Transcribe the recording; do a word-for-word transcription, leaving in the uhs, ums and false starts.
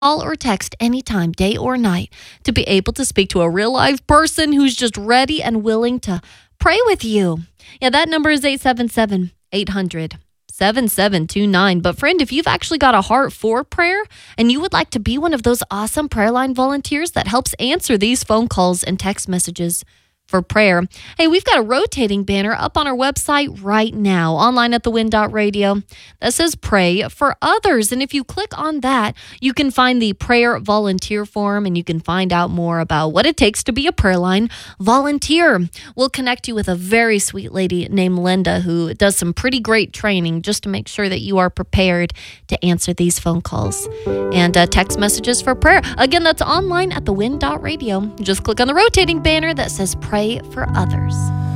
Call or text anytime, day or night, to be able to speak to a real live person who's just ready and willing to pray with you. Yeah, that number is eight seven seven, eight hundred, seven seven two nine. But friend, if you've actually got a heart for prayer and you would like to be one of those awesome prayer line volunteers that helps answer these phone calls and text messages for prayer, hey, we've got a rotating banner up on our website right now, online at the win dot radio, that says Pray for Others. And if you click on that, you can find the prayer volunteer form and you can find out more about what it takes to be a prayer line volunteer. We'll connect you with a very sweet lady named Linda who does some pretty great training just to make sure that you are prepared to answer these phone calls and uh, text messages for prayer. Again, that's online at the win dot radio. Just click on the rotating banner that says Pray for Others.